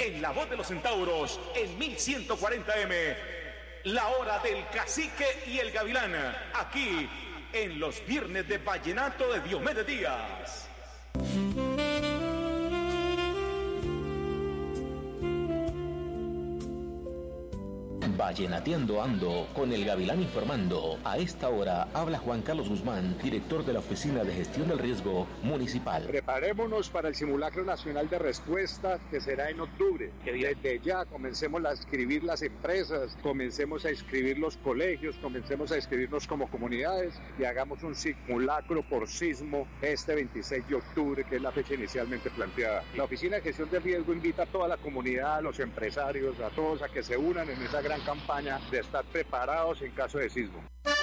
en La Voz de los Centauros, en 1140M. La hora del cacique y el gavilán, aquí en los viernes de Vallenato de Diomedes Díaz. Vallenateando ando, con el gavilán informando. A esta hora habla Juan Carlos Guzmán, director de la Oficina de Gestión del Riesgo Municipal. Preparémonos para el simulacro nacional de respuesta que será en octubre. Desde ya comencemos a escribir las empresas, comencemos a escribir los colegios, comencemos a escribirnos como comunidades y hagamos un simulacro por sismo este 26 de octubre, que es la fecha inicialmente planteada. La Oficina de Gestión del Riesgo invita a toda la comunidad, a los empresarios, a todos a que se unan en esa gran campaña de estar preparados en caso de sismo.